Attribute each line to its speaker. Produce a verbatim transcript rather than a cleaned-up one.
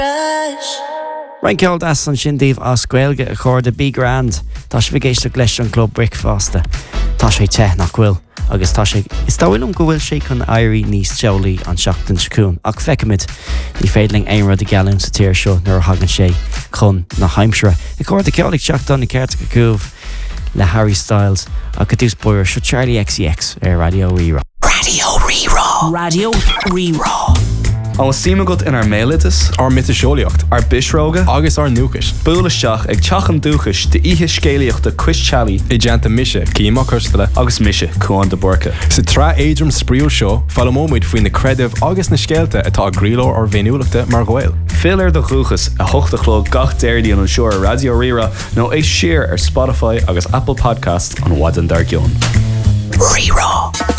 Speaker 1: Ryan ceol as an sindíomh as scoilge a chóir de Big Grand. Tá sé bhgéiste leis an club Brickfasta. Tá sé te nach bhfuil agus tá sé is dáhfuilm go bhfuil sé chun éirí níos teolaí an seachtain sicún ach feicimid ní féidling aonra de galún sa tíir seo nuair hagann sé chun na haimsere. I chóir de ceolaigh seachtain i ceirte go cúbh le Harry Styles a go dús buir seo Charlie X C X ar Radio Rerá.
Speaker 2: Radio Rerá. Radio Rerá.
Speaker 3: An símagat in ar mélitas,
Speaker 4: ar mitasisiolaíocht,
Speaker 3: ar bisróga,
Speaker 4: agus ar núchas.
Speaker 3: Búlaisteach ag teachan dúchas de ihe scéalaíocht de Chris Challey,
Speaker 4: I deanta mise, címa chursfile,
Speaker 3: agus mise chuan de borca.
Speaker 4: Sa trá éidrim spríú seo, fallamóid faoin na credibh agus na scéalta atá gríló ar bhéniúlachta mar ghail.
Speaker 3: Filir de chuchas a hochtachló gach déirdí an seoir Radio Rerá nó é siar ar Spotify agus Apple Podcast an Wadan Dargion.
Speaker 2: Rerá.